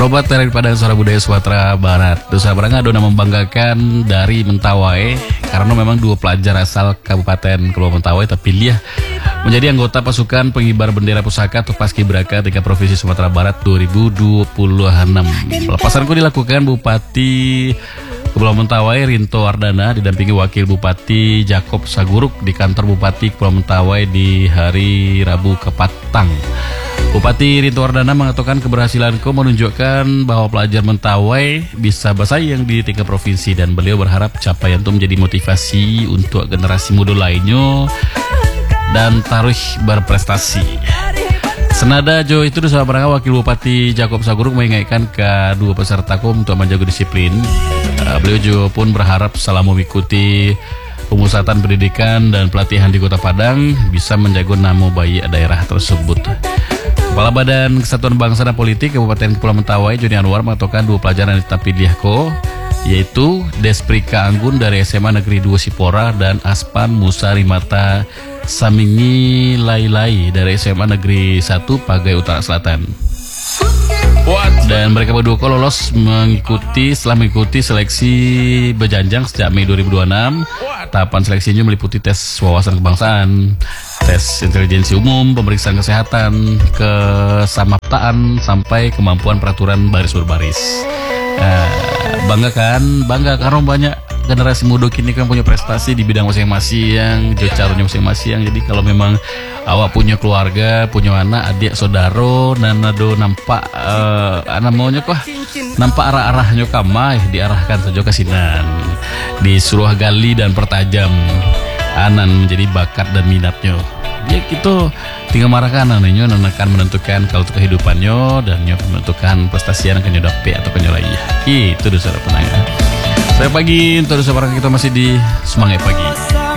Berobat dari Padang Suara Budaya Sumatera Barat. Nusa Baranga dona membanggakan dari Mentawai karena memang dua pelajar asal Kabupaten Kepulauan Mentawai terpilih menjadi anggota pasukan pengibar bendera pusaka atau Paskibraka tingkat Provinsi Sumatera Barat 2026. Pelepasanku dilakukan Bupati Kepulauan Mentawai Rinto Ardana didampingi Wakil Bupati Jakob Saguruk di kantor Bupati Kepulauan Mentawai di hari Rabu Kepatang. Bupati Rinto Ardana mengatakan keberhasilanku menunjukkan bahwa pelajar Mentawai bisa bersaing di tingkat provinsi dan beliau berharap capaian itu menjadi motivasi untuk generasi muda lainnya dan taruh berprestasi. Senada Jo itu Nusa Baranga Wakil Bupati Jakob Saguruk mengingatkan kedua pesertaku untuk menjaga disiplin. Beliau juga pun berharap selama mengikuti pemusatan pendidikan dan pelatihan di Kota Padang bisa menjaga nama baik daerah tersebut. Kepala Badan Kesatuan Bangsa dan Politik Kabupaten Kepulauan Mentawai Joni Anwar mengatakan dua pelajaran yang dipilihko yaitu Desprika Anggun dari SMA Negeri 2 Sipora dan Aspan Musa Rimata Samingi Lailai dari SMA Negeri 1 Pagai Utara Selatan. Dan mereka berdua lolos setelah mengikuti seleksi berjenjang sejak Mei 2026. Tahapan seleksinya meliputi tes wawasan kebangsaan, tes intelijensi umum, pemeriksaan kesehatan, kesamaptaan, sampai kemampuan peraturan baris berbaris. Bangga karena banyak generasi muda kini kan punya prestasi di bidang masing-masing, caranya masing-masing. Jadi kalau memang awak punya keluarga, punya anak, adik, saudara, nanado nampak nampak arah-arahnya kamai diarahkan saja ke sinan, disuruh gali dan pertajam anan menjadi bakat dan minatnya. Ya gitu tinggal marahkan anaknya akan menentukan kalau untuk kehidupannya dan menentukan prestasi yang akan dapat atau penyolai. Itu dosa penanya. Saya pagi untuk Nusa Baranga kita masih di Semangat Pagi.